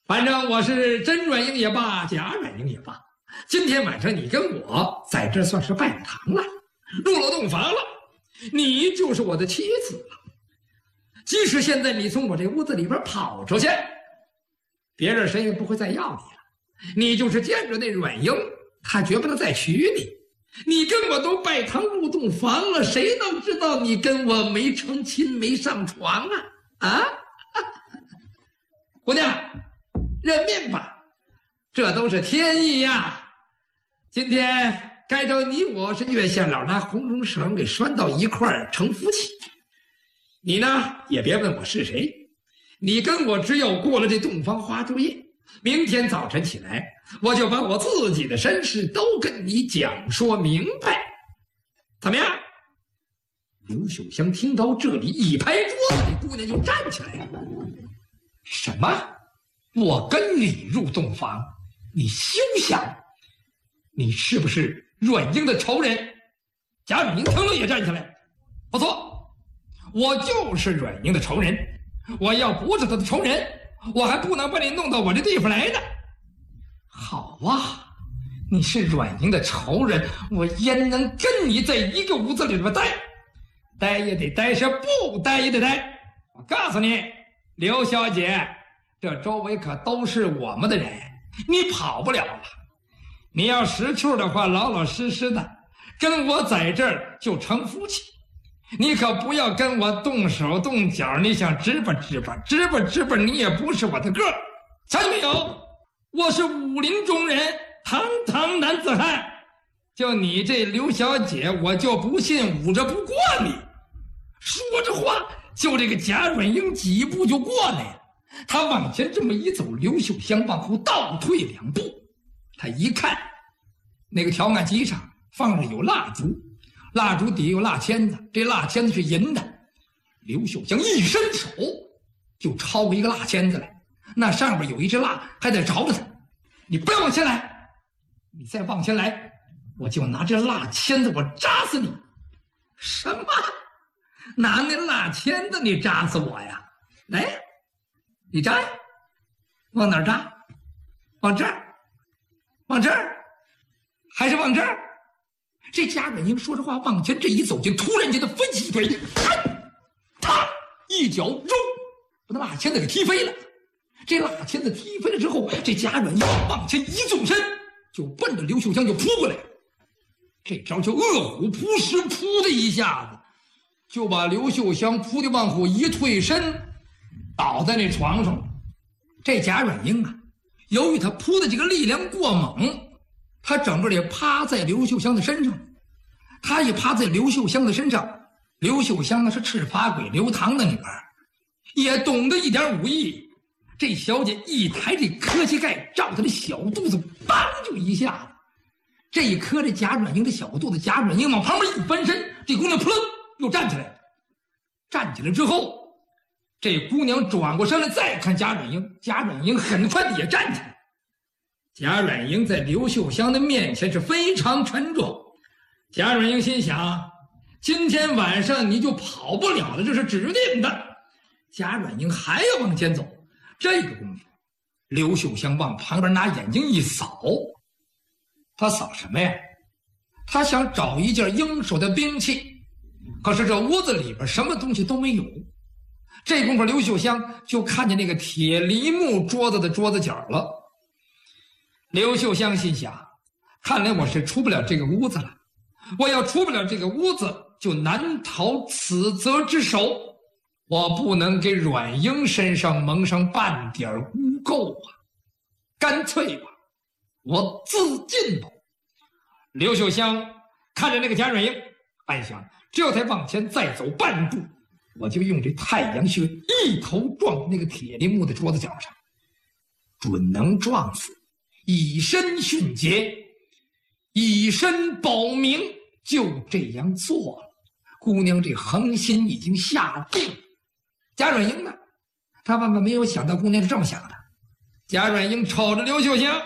反正我是真软硬也罢，假软硬也罢，今天晚上你跟我在这算是拜了堂了，入了洞房了，你就是我的妻子了。即使现在你从我这屋子里边跑出去，别人谁也不会再要你了。你就是见着那软硬，他绝不能再娶你。你跟我都拜堂入洞房了，谁能知道你跟我没成亲没上床啊？啊，姑娘，认命吧，这都是天意呀。今天该着你我是月下老拿红绒绳给拴到一块儿成夫妻。你呢也别问我是谁，你跟我只有过了这洞房花烛夜，明天早晨起来，我就把我自己的身世都跟你讲说明白，怎么样？刘秀香听到这里，一拍桌子，这姑娘就站起来了。什么？我跟你入洞房？你休想！你是不是软硬的仇人？贾软硬听了也站起来。不错，我就是软硬的仇人。我要不是他的仇人，我还不能把你弄到我这地方来呢。好啊，你是软硬的仇人，我焉能跟你在一个屋子里边待？待也得待，是不待也得待。我告诉你，刘小姐，这周围可都是我们的人，你跑不了了。你要识趣的话，老老实实的跟我在这儿就成夫妻。你可不要跟我动手动脚，你想支吧支吧，支吧支吧，你也不是我的个儿。瞧见没有？我是武林中人，堂堂男子汉。就你这刘小姐，我就不信捂着不过你。说着话，就这个贾软硬几步就过来了。他往前这么一走，刘秀香往后倒退2步。他一看，那个条案机上放着有蜡烛，蜡烛底有蜡签子，这蜡签子是银的。刘秀香一伸手就抄过一个蜡签子来，那上边有一只蜡还在着着他。你不要往前来，你再往前来，我就拿这蜡签子我扎死你。什么？拿那蜡签子你扎死我呀？来，你扎呀，往哪儿扎？往这儿，往这儿，还是往这儿？这贾软硬说着话往前这一走，就突然间的飞起一腿，他一脚把那蜡签子给踢飞了。这蜡签子踢飞了之后，这贾软硬往前一纵身，就奔着刘秀香就扑过来。这招叫饿虎扑食，扑的一下子就把刘秀香扑的往后一退身，倒在那床上了。这贾软硬啊，由于他扑的这个力量过猛，他整个也趴在刘秀香的身上。他一趴在刘秀香的身上，刘秀香那是赤发鬼刘唐的女儿，也懂得一点武艺。这小姐一抬这磕膝盖，照他的小肚子，梆就一下子，这一磕这贾软硬的小肚子，贾软硬往旁边一翻身，这姑娘扑棱又站起来了。站起来之后，这姑娘转过身来再看贾软硬，贾软硬很快的也站起来。贾软硬在刘秀香的面前是非常沉重。贾软硬心想，今天晚上你就跑不了了，这是指定的。贾软硬还要往前走，这个功夫，刘秀香往旁边拿眼睛一扫。他扫什么呀？他想找一件应手的兵器，可是这屋子里边什么东西都没有。这功夫刘秀香就看见那个铁梨木桌子的桌子角了。刘秀香心想，看来我是出不了这个屋子了，我要出不了这个屋子，就难逃此责之手。我不能给软硬身上蒙上半点污垢啊！干脆吧，我自尽吧。刘秀香看着那个贾软硬，暗想：这才往前再走半步，我就用这太阳穴一头撞那个铁梨木的桌子角上，准能撞死，以身殉节，以身保命。就这样做了。姑娘这恒心已经下定。贾软硬呢，他万万没有想到姑娘是这么想的。贾软硬瞅着刘秀香，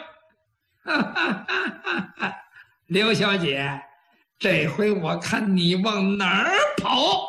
刘小姐，这回我看你往哪儿跑。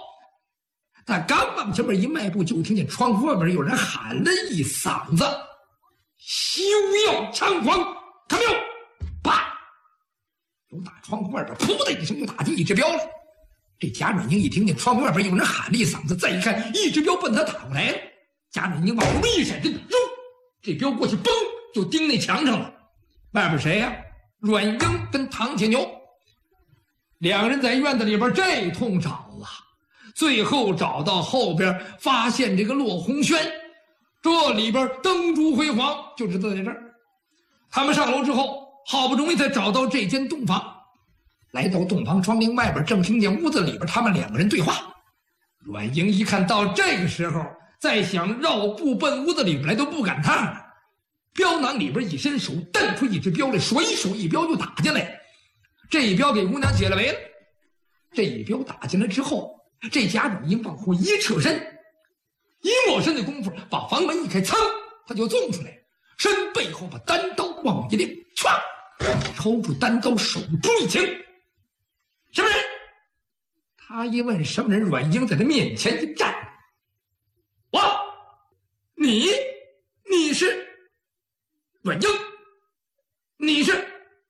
他刚往前面一迈步，就听见窗户外边有人喊了一嗓子： 休要猖狂，看没有？啪！由打窗户外边噗的一声就打进一只镖来。这贾软英一听见窗户外边有人喊了一嗓子，再一看，一只镖奔他打过来了。贾软英往后一闪身，这镖过去，嘣就钉那墙上了。外边谁呀？阮英跟唐铁牛两个人在院子里边这通找啊，最后找到后边，发现这个落红轩，这里边灯烛辉煌，就知道在这儿。他们上楼之后，好不容易才找到这间洞房。来到洞房窗棂外边，正听见屋子里边他们两个人对话。阮英一看到这个时候，再想绕步奔屋子里边来都不敢趟了。镖囊里边一伸手，蹬出一只镖来，随手一镖就打进来。这一镖给姑娘解了围了。这一镖打进来之后，这贾软英往后一侧身，一抹身的功夫，把房门一开，噌，他就纵出来，身背后把单刀往一拎，唰，抽出单刀，手中一擎。什么人？他一问什么人，阮英在他面前一站，我，你是阮英，你是，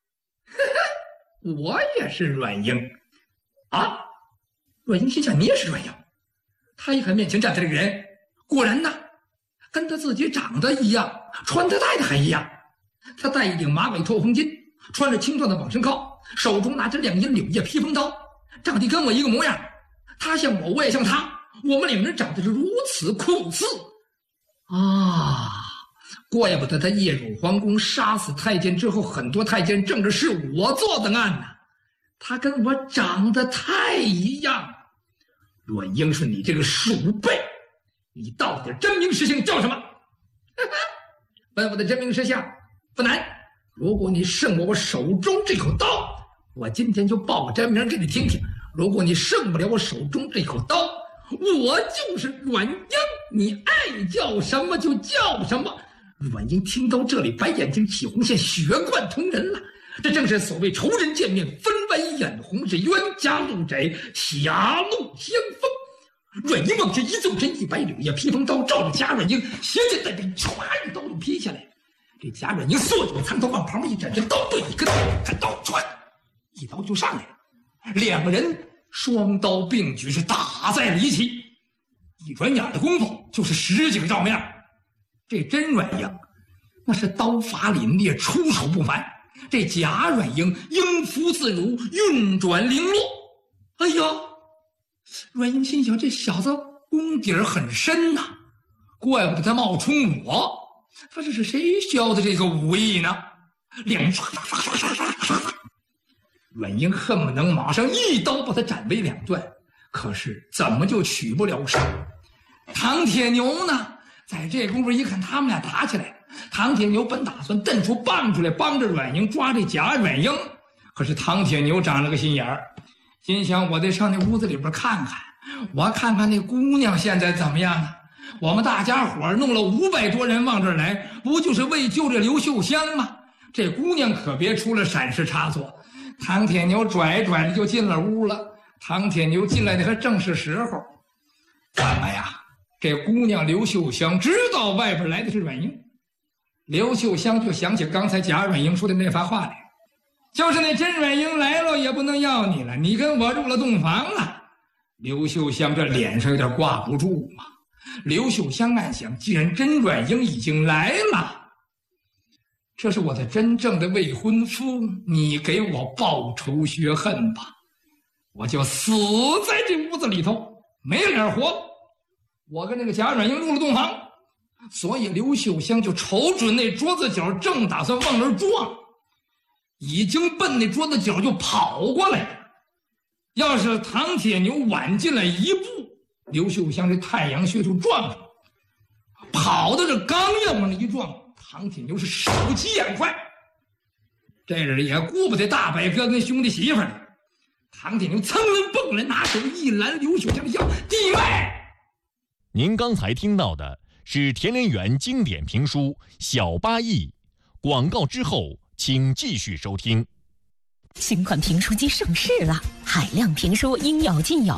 我也是阮英，啊！阮英心想，你也是阮英。他一看面前站的这个人，果然呐，跟他自己长得一样，穿的戴的还一样。他戴一顶马尾透红巾，穿着青缎的绑身靠，手中拿着亮银柳叶披风刀，长得跟我一个模样。他像我，我也像他，我们两人长得是如此酷似啊！怪不得他夜入皇宫杀死太监之后，很多太监正着是我做的案呢。他跟我长得太一样。阮英说：“你这个鼠辈，你到底真名实姓叫什么？”问我的真名实相不难，如果你胜我手中这口刀，我今天就报个真名给你听听。如果你胜不了我手中这口刀，我就是阮英，你爱叫什么就叫什么。阮英听到这里，白眼睛起红线，血贯瞳人了。这正是所谓仇人见面，分外眼红，是冤家路窄，狭路相逢。阮英往前一纵身，一摆柳叶披风刀，照着贾阮英斜肩带背，歘一刀就劈下来。这贾阮英缩脚藏头，往旁边一转身，刀对一个刀，看刀歘，一刀就上来了。两个人双刀并举，是打在了一起。一转眼的功夫，就是10几个照面。这真阮英那是刀法凛冽，出手不凡。这贾阮英应付自如，运转灵落。哎呀，阮英心想，这小子功底儿很深呐，怪不得他冒充我。他这是谁教的这个武艺呢？两人唰唰唰唰唰唰唰，阮英恨不能马上一刀把他斩为两段，可是怎么就取不了手？唐铁牛呢，在这功夫一看他们俩打起来，唐铁牛本打算瞪出棒出来帮着阮英抓这贾阮英，可是唐铁牛长了个心眼儿，心想我得上那屋子里边看看，我看看那姑娘现在怎么样啊？我们大家伙弄了500多人往这儿来，不就是为救这刘秀香吗？这姑娘可别出了闪失差错。唐铁牛拽拽的就进了屋了。唐铁牛进来的还正是时候。怎么呀？这姑娘刘秀香知道外边来的是阮英，刘秀香就想起刚才贾阮英说的那番话来，就是那真阮英来了也不能要你了，你跟我入了洞房了。刘秀香这脸上有点挂不住嘛。刘秀香暗想，既然真阮英已经来了，这是我的真正的未婚夫，你给我报仇雪恨吧，我就死在这屋子里头，没脸活。我跟那个贾阮英入了洞房，所以刘秀香就瞅准那桌子角，正打算往那儿撞，已经奔那桌子角就跑过来了。要是唐铁牛晚进来一步，刘秀香这太阳穴就撞上，跑到这刚要往那一撞，唐铁牛是手疾眼快，这人也顾不得大伯哥跟兄弟媳妇儿了。唐铁牛噌楞蹦来，拿手一拦刘秀香的腰，弟妹。 您刚才听到的是田连元经典评书《小八义》，广告之后请继续收听。 新款评书机上市了，海量评书应有尽有，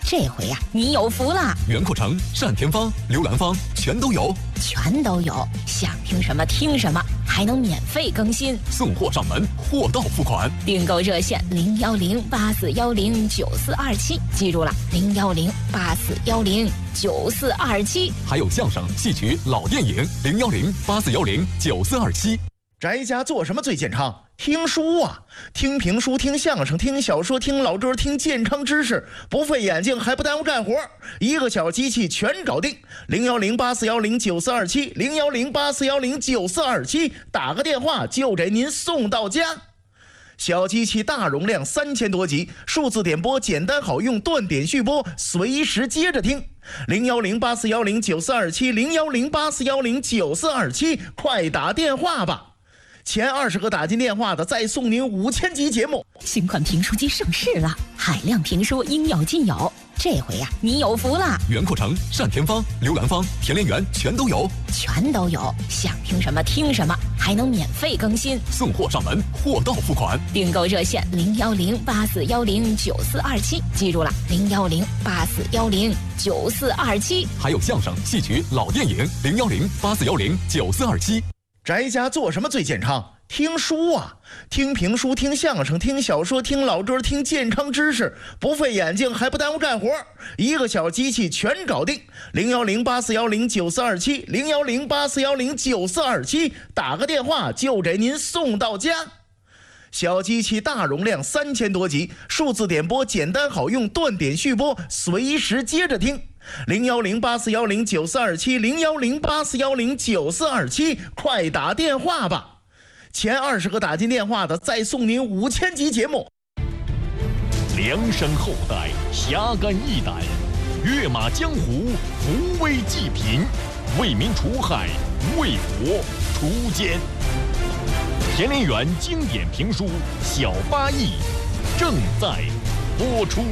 这回呀，你有福了！ 袁阔成、单田芳、刘兰芳全都有， 想听什么听什么，还能免费更新， 送货上门，货到付款。 订购热线01084109427，记住了，01084109427。 还有相声、戏曲、老电影，01084109427。 宅家做什么最健康？听书啊，听评书，听相声，听小说，听老歌，听健康知识，不费眼睛还不耽误干活，一个小机器全搞定。01084109427 01084109427，打个电话就给您送到家。小机器大容量3000多集，数字点播简单好用，断点续播，随时接着听。01084109427 01084109427，快打电话吧。前20个打进电话的再送您5000集节目。 新款评书机上市了，海量评书应有尽有，这回呀，你有福了！ 袁阔成、单田芳、刘兰芳、田连元全都有， 想听什么听什么，还能免费更新， 送货上门，货到付款。 订购热线01084109427，记住了，01084109427。 还有相声、戏曲、老电影，01084109427。 宅家做什么最健康？听书啊，听评书，听相声，听小说，听老歌，听健康知识，不费眼睛还不耽误干活，一个小机器全搞定。01084109427 01084109427，打个电话就给您送到家。小机器大容量3000多集，数字点播简单好用，断点续播，随时接着听。01084109427 01084109427，快打电话吧。前20个打进电话的再送您5000集节目。 量身厚待，侠肝义胆，跃马江湖，扶危济贫，为民除害，为国除奸。田连元经典评书《小八义》正在播出。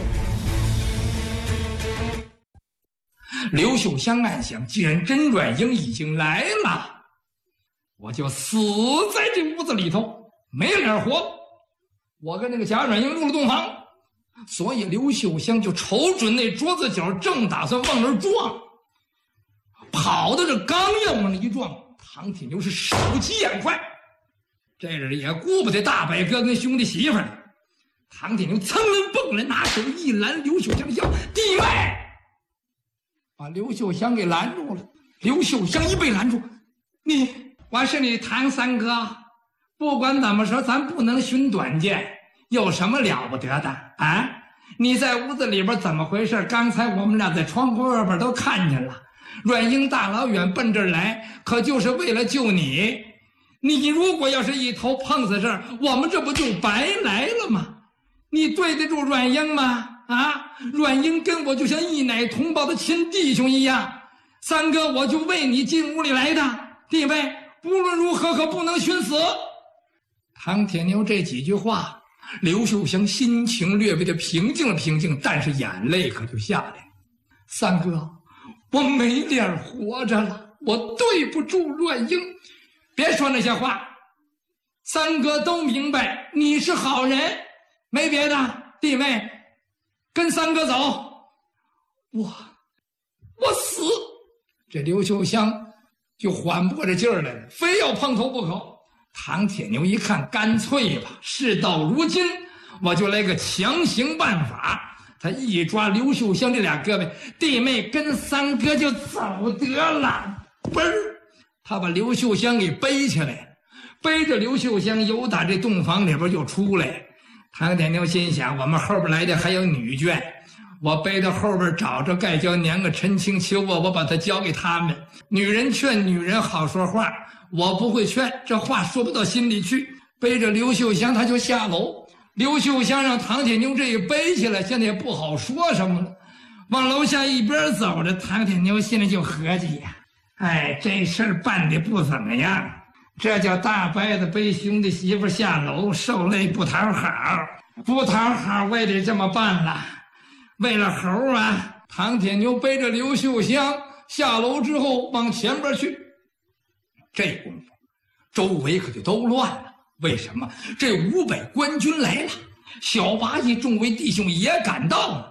刘秀香暗想，既然甄阮英已经来了，我就死在这屋子里头，没脸活。我跟那个贾阮英入了洞房，所以刘秀香就瞅准那桌子角，正打算往那儿撞，跑到这刚要往那一撞，唐铁牛是手疾眼快，这人也顾不得大伯哥跟兄弟媳妇儿，唐铁牛噌楞蹦来，拿手一拦刘秀香的腰，弟妹，把刘秀香给拦住了。刘秀香一被拦住，我是你唐三哥，不管怎么说，咱不能寻短见，有什么了不得的啊？你在屋子里边怎么回事？刚才我们俩在窗户外边都看见了，阮英大老远奔这儿来，可就是为了救你。你如果要是一头碰死这儿，我们这不就白来了吗？你对得住阮英吗？啊，阮英跟我就像一奶同胞的亲弟兄一样，三哥我就为你进屋里来的，弟妹无论如何可不能寻死。唐铁牛这几句话，刘秀香心情略微的平静了平静，但是眼泪可就下来了。三哥，我没脸活着了，我对不住阮英。别说那些话，三哥都明白你是好人，没别的，弟妹跟三哥走，我死。这刘秀香就缓不过这劲儿来了，非要碰头不可。唐铁牛一看，干脆吧，事到如今，我就来个强行办法。他一抓刘秀香这俩胳膊，弟妹跟三哥就走得了。嘣儿，他把刘秀香给背起来，背着刘秀香由打这洞房里边就出来。唐铁牛心想，我们后边来的还有女眷，我背到后边找着盖娇娘啊、陈青秋啊，我把它交给他们。女人劝女人好说话，我不会劝，这话说不到心里去。背着刘秀香他就下楼，刘秀香让唐铁牛这一背起来，现在也不好说什么了。往楼下一边走着，唐铁牛心里就合计呀，哎，这事儿办得不怎么样，这叫大伯子背兄弟媳妇下楼，受累不讨好，不讨好我也得这么办了。为了猴啊，唐铁牛背着刘秀香下楼之后往前边去。这功夫周围可就都乱了，为什么？这500官军来了，小八义众位弟兄也赶到了。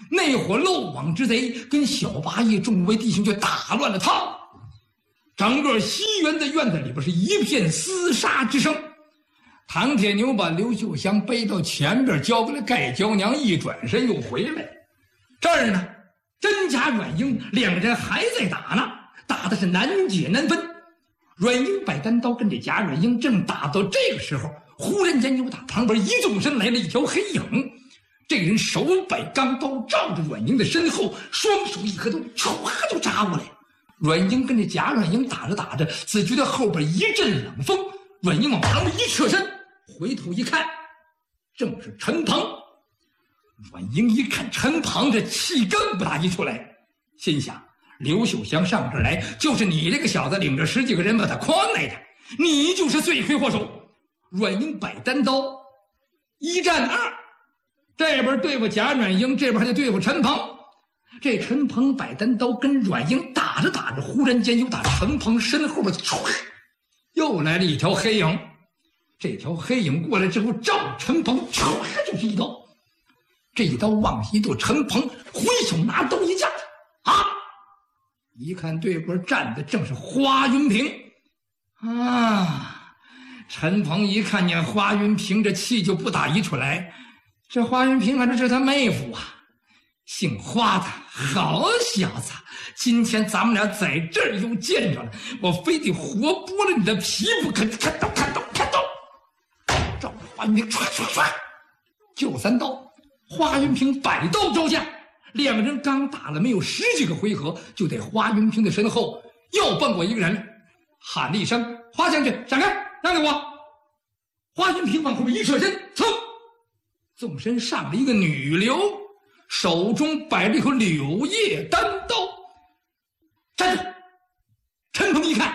那伙漏网之贼跟小八义众位弟兄就打乱了套，整个西园的院子里边是一片厮杀之声。唐铁牛把刘秀香背到前边，交给了盖娇娘，一转身又回来。这儿呢，真假阮英两人还在打呢，打的是难解难分。阮英摆单刀跟着贾阮英正打到这个时候，忽然间又打旁边一纵身来了一条黑影，这人手摆钢刀照着阮英的身后，双手一合，都唰就扎过来。阮英跟着贾阮英打着打着，只觉得后边一阵冷风，阮英往旁边一侧身，回头一看，正是陈鹏。阮英一看陈鹏，这气更不打一处来，心想刘秀香上这儿来，就是你这个小子领着10几个人把他诓来的，你就是罪魁祸首。阮英摆单刀1战2，这边对付贾阮英，这边还得对付陈鹏。这陈鹏摆单刀跟阮英打着打着，忽然间又打陈鹏身后边又来了一条黑影。这条黑影过来之后，照陈鹏就是一刀。这一刀往一剁，陈鹏挥手拿刀一架，一看对边站的正是花云平啊！陈鹏一看见花云平，这气就不打一处来。这花云平反正是他妹夫啊，姓花的，好小子！今天咱们俩在这儿又见着了，我非得活剥了你的皮不可！看刀！照着花云平唰就3刀。花云平摆刀招架，两人刚打了没有10几个回合，就在花云平的身后又蹦过一个人，喊了一声：“花将军，闪开，让给我！”花云平往后面一侧身，噌，纵身上了一个女流，手中摆着一口柳叶单刀。站住！陈鹏一看，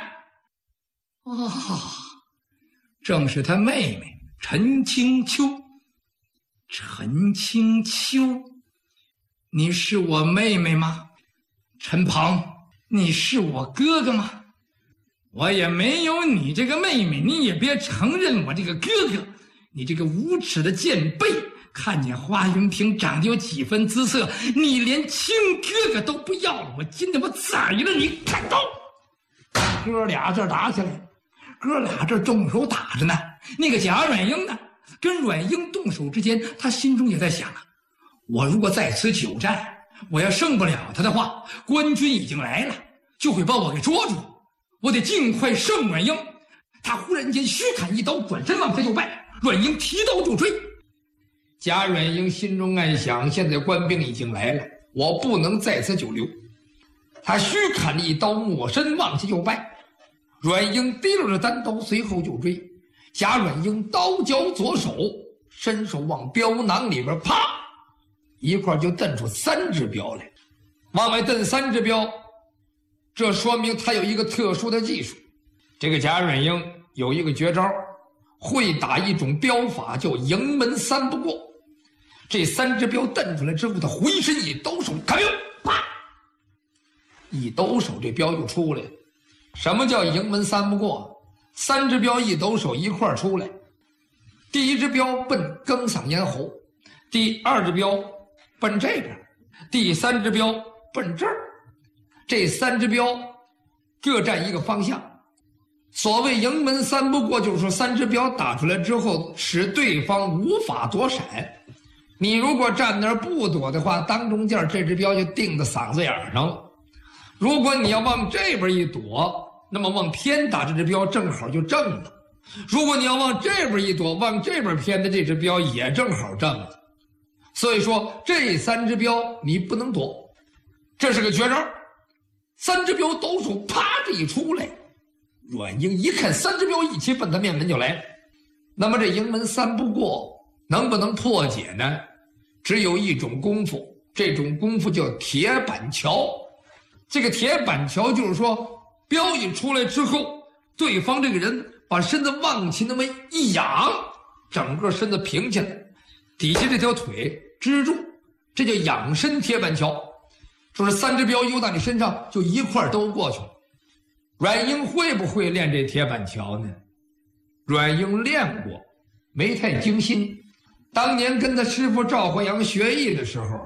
正是他妹妹陈青秋。陈青秋，你是我妹妹吗？陈鹏，你是我哥哥吗？我也没有你这个妹妹，你也别承认我这个哥哥。你这个无耻的贱婢，看见花云平长得有几分姿色，你连亲哥哥都不要了，我今天我宰了你！看刀！哥俩这打起来，哥俩这动手打着呢。那个贾阮英呢，跟阮英动手之间，他心中也在想啊，我如果在此久战，我要胜不了他的话，官军已经来了，就会把我给捉住，我得尽快胜阮英。他忽然间虚砍一刀，转身往下就拜，阮英提刀就追。贾阮英心中暗想，现在官兵已经来了，我不能在此久留。他虚砍了一刀，抹身往下就拜，阮英提溜着单刀随后就追。贾阮英刀交左手，伸手往镖囊里边啪一块就蹬出3只镖来，往外蹬3只镖，这说明他有一个特殊的技术。这个贾阮英有一个绝招，会打一种镖法叫营门3不过。这3只镖蹬出来之后，他回身一抖手，砍镖，啪一抖手，这镖就出来了。什么叫营门3不过？3只镖一抖手一块出来，第1只镖奔庚嗓咽喉，第2只镖奔这边，第3只镖奔这儿。这3只镖各占一个方向。所谓营门3不过，就是说3只镖打出来之后，使对方无法躲闪。你如果站那儿不躲的话，当中间这只镖就定在嗓子眼上了。如果你要往这边一躲，那么往偏打这只镖正好就正了。如果你要往这边一躲，往这边偏的这只镖也正好正了。所以说这3只镖你不能躲，这是个绝招。3只镖抖手啪这一出来，阮英一看3只镖一起奔他面门就来了。那么这营门3不过能不能破解呢？只有一种功夫，这种功夫叫铁板桥。这个铁板桥就是说，镖一出来之后，对方这个人把身子往起那么一仰，整个身子平起来，底下这条腿支住，这叫仰身铁板桥。就是3只镖游到你身上，就一块都过去了。阮英会不会练这铁板桥呢？阮英练过，没太精心。当年跟他师傅赵怀阳学艺的时候，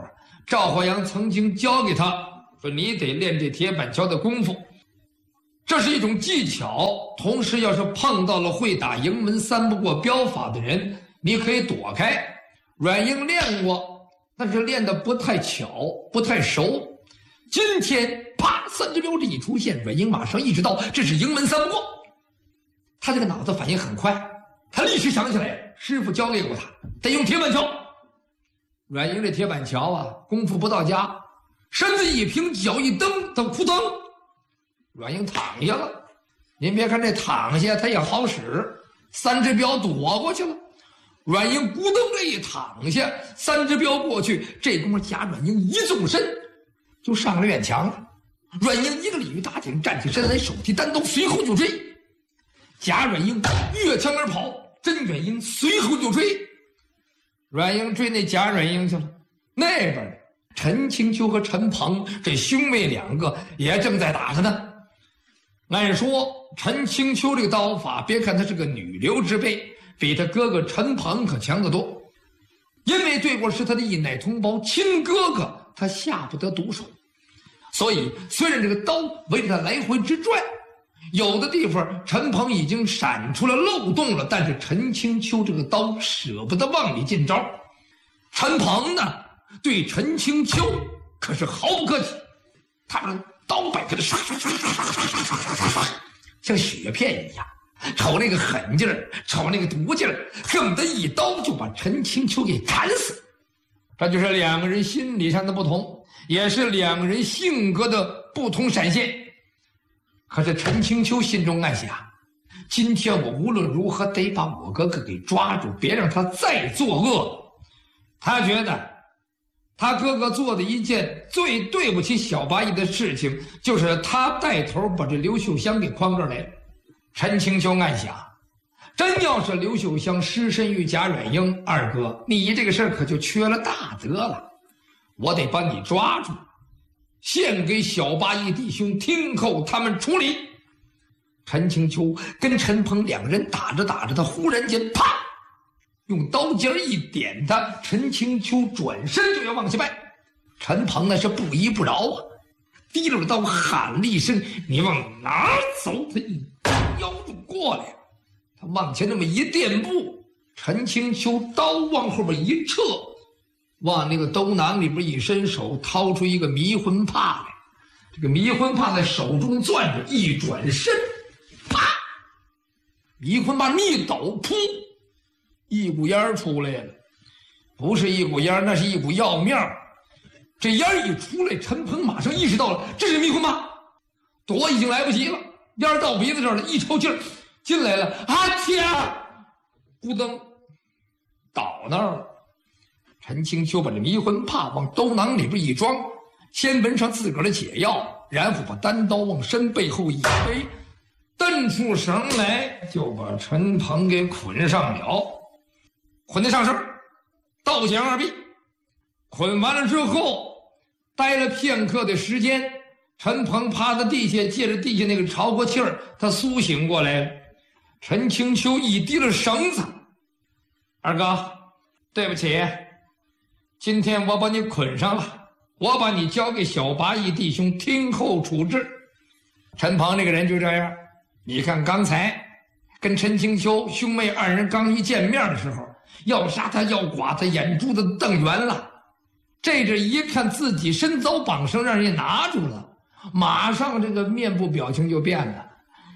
赵华阳曾经教给他说，你得练这铁板桥的功夫，这是一种技巧，同时要是碰到了会打营门三不过镖法的人，你可以躲开。阮英练过，但是练得不太巧，不太熟。今天啪，三只镖这一出现，阮英马上意识到这是营门三不过。他这个脑子反应很快，他立时想起来，师傅教给过他，得用铁板桥。阮英这铁板桥啊，功夫不到家，身子一平，脚一蹬，他扑腾，阮英躺下了。您别看这躺下，他也好使，三只镖躲过去了。阮英咕噔这一躺下，三只镖过去，这功夫贾阮英一纵身就上了院墙了。阮英一个鲤鱼打挺，站起身来，手提单刀，随后就追。贾阮英越墙而跑，甄阮英随后就追。阮英追那贾阮英去了，那边陈清秋和陈鹏这兄妹两个也正在打着呢。按说陈清秋这个刀法，别看他是个女流之辈，比他哥哥陈鹏可强得多。因为对过是他的一奶同胞亲哥哥，他下不得毒手。所以虽然这个刀围着他来回直转，有的地方陈鹏已经闪出了漏洞了，但是陈清秋这个刀舍不得往里进招。陈鹏呢，对陈清秋可是毫不客气，他把刀摆给他刷刷刷刷刷刷刷刷刷刷，像雪片一样，瞅那个狠劲儿，瞅那个毒劲儿，恨不得一刀就把陈清秋给砍死。这就是两个人心理上的不同，也是两个人性格的不同闪现。可是陈清秋心中暗想，今天我无论如何得把我哥哥给抓住，别让他再作恶。他觉得他哥哥做的一件最对不起小八义的事情，就是他带头把这刘秀香给诓这儿来了。陈清秋暗想，真要是刘秀香失身于贾阮英，二哥你这个事儿可就缺了大德了，我得把你抓住，献给小八义弟兄听候他们处理。陈清秋跟陈鹏两个人打着打着，他忽然间啪用刀尖一点他，陈清秋转身就要往下拜。陈鹏那是不依不饶啊，提溜着刀喊了一声，你往哪儿走？他一腰就过来了，他往前那么一垫步，陈清秋刀往后边一撤，往那个兜囊里边一伸手，掏出一个迷魂帕来。这个迷魂帕在手中攥着，一转身，啪，迷魂帕一抖，噗，一股烟出来了。不是一股烟，那是一股药面。这烟一出来，陈鹏马上意识到了这是迷魂帕，躲已经来不及了，烟到鼻子这儿了，一抽劲儿进来了，啊天，咕噔倒那儿了。陈清秋把这迷魂帕往兜囊里边一装，先闻上自个儿的解药，然后把单刀往身背后一背，蹬出绳来，就把陈鹏给捆上了，捆得上身，倒剪二臂。捆完了之后，待了片刻的时间，陈鹏趴在地下，借着地下那个潮过气儿，他苏醒过来了。陈清秋一提了绳子，二哥，对不起，今天我把你捆上了，我把你交给小八义弟兄听候处置。陈鹏这个人就这样，你看刚才跟陈清秋兄妹二人刚一见面的时候，要杀他要剐他，眼珠子瞪圆了。这一看自己身遭绑绳，让人拿住了，马上这个面部表情就变了。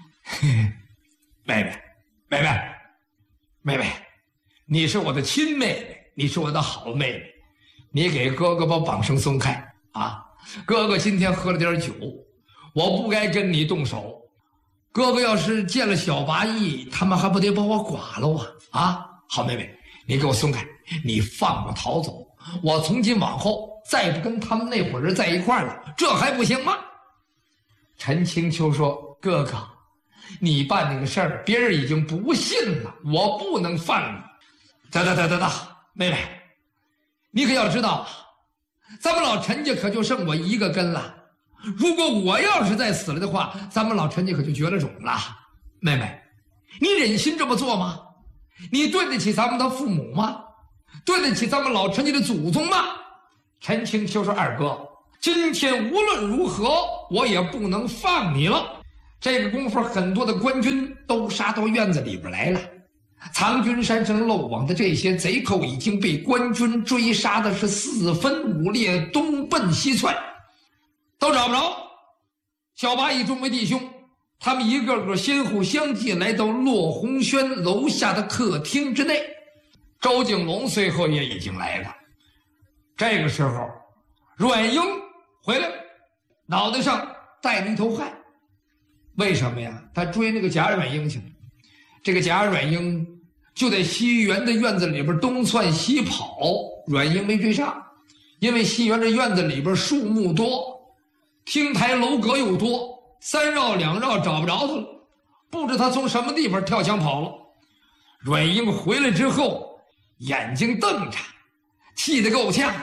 妹妹，你是我的亲妹妹，你是我的好妹妹，你给哥哥把绑绳松开啊！哥哥今天喝了点酒，我不该跟你动手。哥哥要是见了小八义，他们还不得把我剐了啊！啊，好妹妹，你给我松开，你放我逃走，我从今往后再不跟他们那伙人在一块儿了，这还不行吗？陈清秋说：“哥哥，你办那个事儿，别人已经不信了，我不能放你。得，妹妹，你可要知道，咱们老陈家可就剩我一个根了。如果我要是再死了的话，咱们老陈家可就绝了种了。妹妹，你忍心这么做吗？你对得起咱们的父母吗？对得起咱们老陈家的祖宗吗？ 陈清秋说：“二哥，今天无论如何，我也不能放你了。”这个功夫，很多的官军都杀到院子里边来了。藏军山上漏网的这些贼寇已经被官军追杀的是四分五裂，东奔西窜，都找不着。小八义众位弟兄，他们一个个先后相继来到骆红轩楼下的客厅之内。周景龙随后也已经来了。这个时候，阮英回来了，脑袋上带了一头汗。为什么呀？他追那个贾阮英去了。这个贾阮英就在西园的院子里边东窜西跑，阮英没追上，因为西园这院子里边树木多，厅台楼阁又多，三绕两绕找不着他了，不知他从什么地方跳墙跑了。阮英回来之后，眼睛瞪着，气得够呛。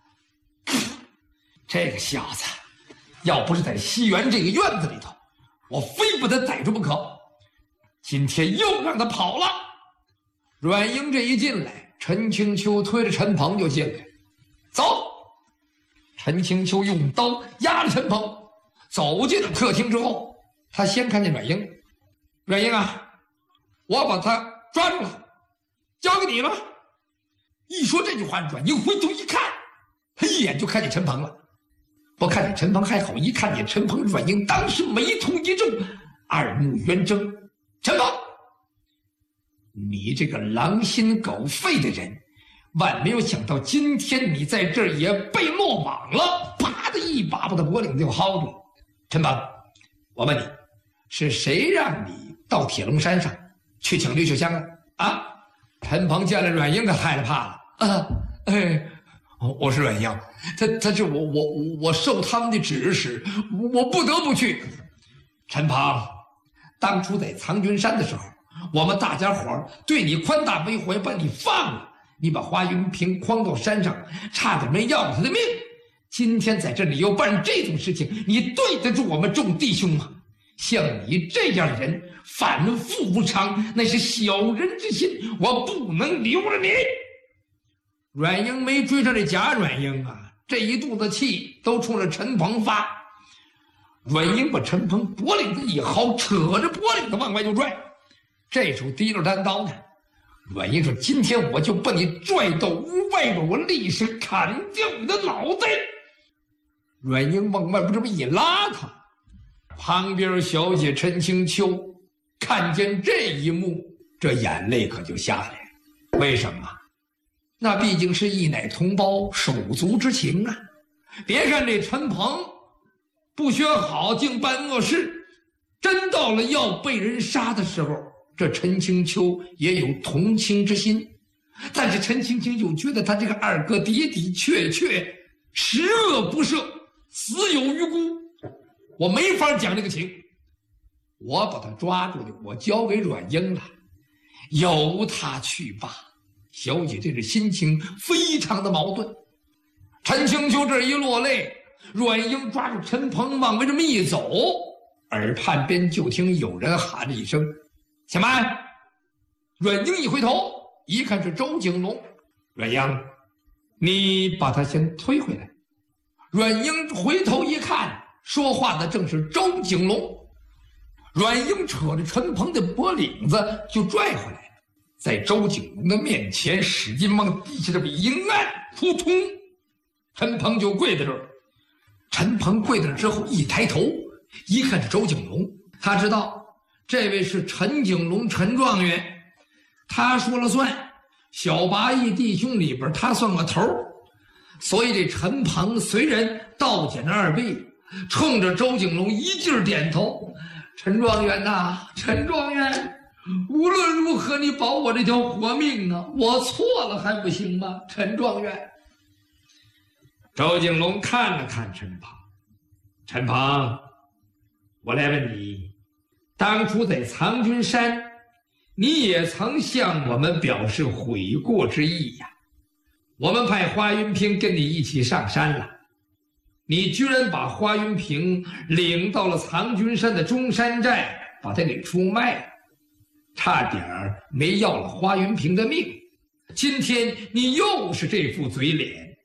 这个小子，要不是在西园这个院子里头，我非把他逮住不可。今天又让他跑了。阮英这一进来，陈清秋推着陈鹏就进来，走。陈清秋用刀压着陈鹏，走进了客厅之后，他先看见阮英。阮英啊，我把他抓住了，交给你了。一说这句话，阮英回头一看，他一眼就看见陈鹏了。不看见陈鹏还好，一看见陈鹏，阮英当时眉头一皱，二目圆睁。陈鹏，你这个狼心狗肺的人，万没有想到今天你在这儿也被落网了。啪的一把把他脖领子就薅住了。陈鹏，我问你，是谁让你到铁龙山上去请吕秀香啊？啊！陈鹏见了阮英，他害了怕了。我是阮英，他是我受他们的指使，我不得不去。陈鹏，当初在藏军山的时候，我们大家伙对你宽大为怀，把你放了。你把花云平诓到山上，差点没要了他的命。今天在这里又办这种事情，你对得住我们众弟兄吗？像你这样的人，反复无常，那是小人之心，我不能留了你。阮英没追上这贾阮英啊，这一肚子气都冲着陈鹏发。阮英把陈鹏脖领子一薅，扯着脖领子往外就拽，这手提着单刀呢。阮英说：“今天我就把你拽到屋外边，我立时砍掉你的脑袋。”阮英往外边这么一拉他，旁边小姐陈清秋看见这一幕，这眼泪可就下来了。为什么？那毕竟是一奶同胞手足之情啊！别看这陈鹏不学好，竟办恶事，真到了要被人杀的时候，这陈清秋也有同情之心。但是陈清秋又觉得他这个二哥的的确确十恶不赦，死有余辜，我没法讲这个情。我把他抓住的，我交给阮英了，由他去吧。小姐这个心情非常的矛盾。陈清秋这一落泪，阮英抓住陈鹏往外这么一走，耳畔边就听有人喊了一声：“且慢！”阮英一回头，一看是周景龙。阮英，你把他先推回来。阮英回头一看，说话的正是周景龙。阮英扯着陈鹏的脖领子就拽回来了，在周景龙的面前使劲往地下这么一按，扑通，陈鹏就跪在这儿。陈鹏跪在这儿之后一抬头，一看是周景龙，他知道这位是陈景龙陈状元，他说了算，小八义弟兄里边他算个头。所以这陈鹏虽然倒捡着二臂，冲着周景龙一劲点头：“陈状元呐，陈状元，无论如何你保我这条活命啊！我错了还不行吗？陈状元。”周景龙看了看陈鹏：“陈鹏，我来问你，当初在藏军山，你也曾向我们表示悔过之意呀。我们派花云平跟你一起上山了，你居然把花云平领到了藏军山的中山寨，把他给出卖了，差点没要了花云平的命。今天你又是这副嘴脸，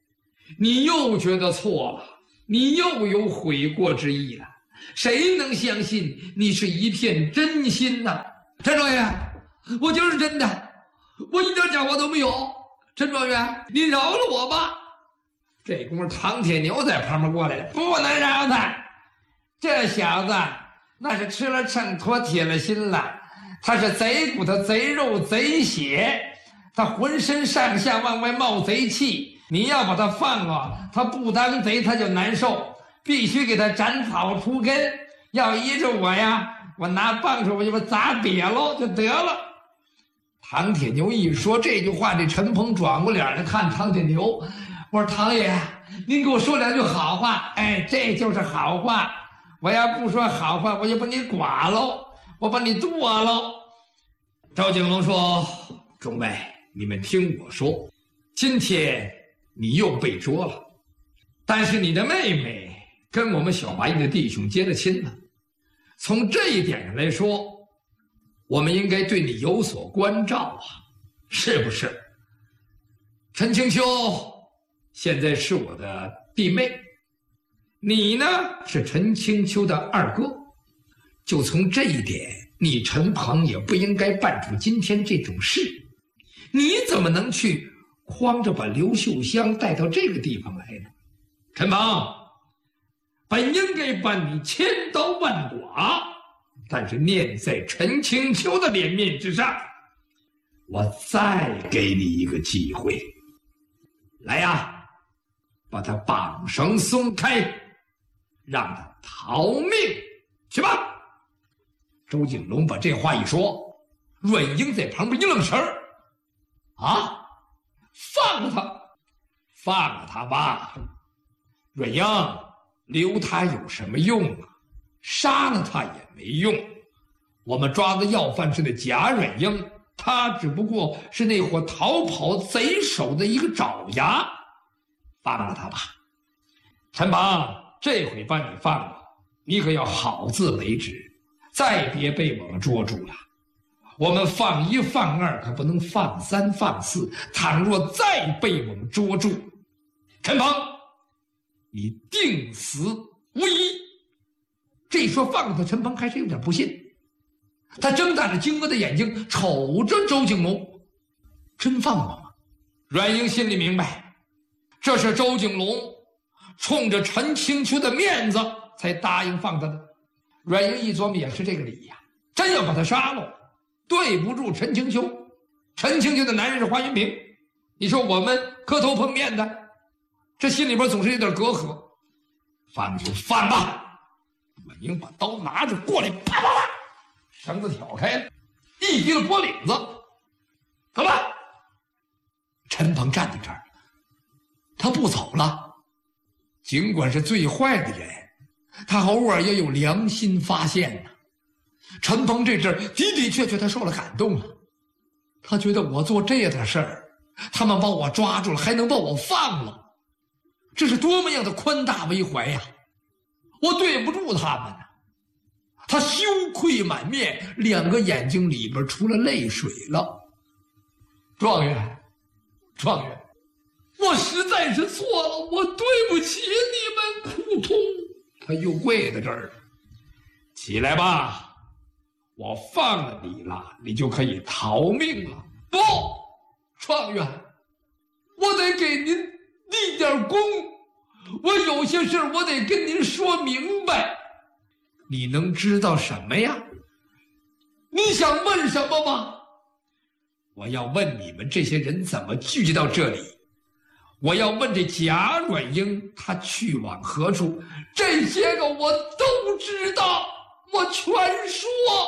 你又觉得错了，你又有悔过之意了。谁能相信你是一片真心呢？陈状元，我就是真的，我一点假话都没有。陈状元，你饶了我吧。这功夫唐铁牛在旁边过来了，不能饶他。这小子那是吃了秤砣铁了心了，他是贼骨头贼肉贼血，他浑身上下往外冒贼气。你要把他放了，他不当贼他就难受，必须给他斩草除根。要依着我呀，我拿棒槌我就把砸瘪了就得了。唐铁牛一说这句话，这陈鹏转过脸来看唐铁牛，我说唐爷，您给我说两句好话。哎，这就是好话。我要不说好话，我就把你剐喽，我把你剁喽。赵景龙说：“众位，你们听我说，今天你又被捉了，但是你的妹妹跟我们小八义的弟兄结了亲了。从这一点上来说，我们应该对你有所关照啊，是不是？陈青秋现在是我的弟妹，你呢是陈青秋的二哥，就从这一点，你陈鹏也不应该办出今天这种事。你怎么能去诓着把刘秀香带到这个地方来呢？陈鹏，本应该把你千刀万剐，但是念在陈青秋的脸面之上，我再给你一个机会。来呀，把他绑绳松开，让他逃命去吧。周景龙把这话一说，阮英在旁边一愣神儿，啊，放了他，放了他吧。阮英，留他有什么用啊？杀了他也没用。我们抓的要犯是那贾阮英，他只不过是那伙逃跑贼首的一个爪牙。放了他吧。陈鹏，这回把你放了，你可要好自为之，再别被我们捉住了。我们放一放二，可不能放三放四。倘若再被我们捉住，陈鹏，你定死无疑。这一说放了他，陈鹏还是有点不信，他睁大着惊愕的眼睛瞅着周景龙，真放我吗？阮英心里明白，这是周景龙冲着陈青秋的面子才答应放他的。阮英一琢磨，也是这个理呀，真要把他杀了，对不住陈青秋。陈青秋的男人是华云平，你说我们磕头碰面的，这心里边总是有点隔阂。放就放吧。阮英把刀拿着过来，啪啪啪，绳子挑开了，一提了脖领子，走吧。陈鹏站在这儿，他不走了。尽管是最坏的人，他偶尔也有良心发现呐。陈鹏这阵儿的的确确他受了感动了，他觉得我做这样的事儿，他们把我抓住了，还能把我放了，这是多么样的宽大为怀呀！我对不住他们呢。他羞愧满面，两个眼睛里边出了泪水了。状元，状元，我实在是错了，我对不起你们。扑通，他又跪在这儿了。起来吧，我放了你了，你就可以逃命了。不，状元，我得给您立点功，我有些事我得跟您说明白。你能知道什么呀？你想问什么吗？我要问你们这些人怎么聚集到这里，我要问这贾阮英他去往何处，这些个我都知道，我全说。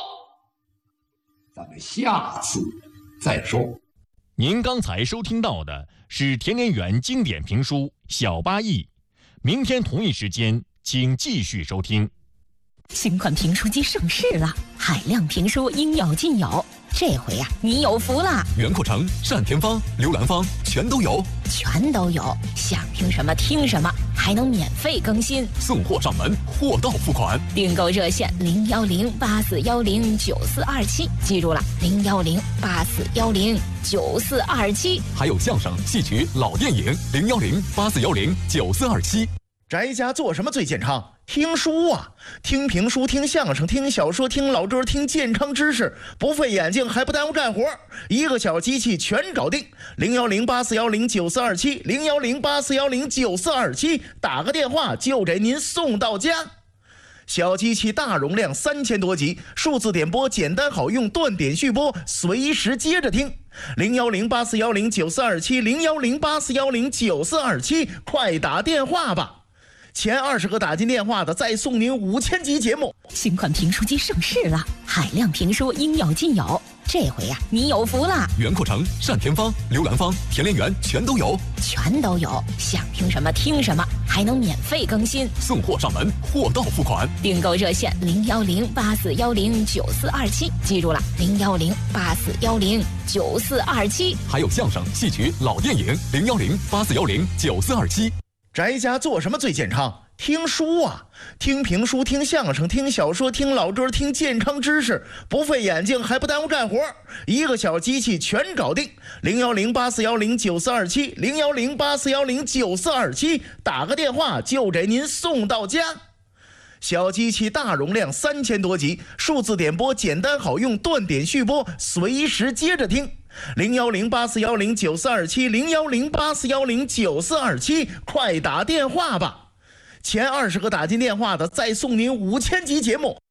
咱们下次再说。 您刚才收听到的是田连元经典评书《小八义》，明天同一时间请继续收听。 新款评书机上市了，海量评书应有尽有，这回呀，你有福了。 袁阔成、单田芳、刘兰芳全都有， 全都有，想听什么听什么。 还能免费更新， 送货上门，货到付款。 订购热线01084109427，记住了，01084109427。 还有相声、戏曲、老电影，01084109427。 宅家做什么最健康？听书啊，听评书，听相声，听小说，听老歌，听健康知识，不费眼睛还不耽误干活，一个小机器全搞定。01084109427 01084109427，打个电话就给您送到家。小机器大容量3000多集，数字点播简单好用，断点续播，随时接着听。01084109427 01084109427，快打电话吧！前20个打进电话的，再送您5000集节目。 新款评书机上市了，海量评书应有尽有，这回呀，你有福了。 袁阔成、单田芳、刘兰芳、田连元全都有， 想听什么听什么，还能免费更新， 送货上门，货到付款。 订购热线01084109427，记住了，01084109427。 还有相声、戏曲、老电影，01084109427。 宅家做什么最健康？听书啊，听评书，听相声，听小说，听老歌，听健康知识，不费眼睛还不耽误干活，一个小机器全搞定。01084109427 01084109427，打个电话就给您送到家。小机器大容量3000多集，数字点播简单好用，断点续播，随时接着听。01084109427 01084109427，快打电话吧！前20个打进电话的，再送您5000集节目。